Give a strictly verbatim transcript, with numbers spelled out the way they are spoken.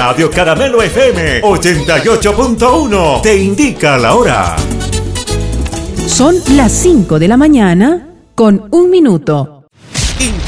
Radio Caramelo F M ochenta y ocho punto uno te indica la hora. Son las cinco de la mañana con un minuto.